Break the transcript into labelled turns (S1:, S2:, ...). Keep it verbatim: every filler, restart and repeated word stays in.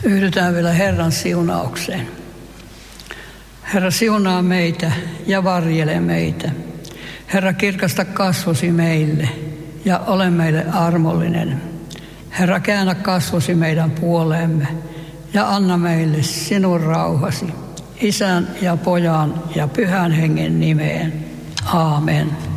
S1: Yhdytään vielä Herran siunaukseen. Herra, siunaa meitä ja varjele meitä. Herra, kirkasta kasvosi meille ja ole meille armollinen. Herra, käännä kasvosi meidän puoleemme ja anna meille sinun rauhasi, Isän ja Pojan ja Pyhän Hengen nimeen. Aamen.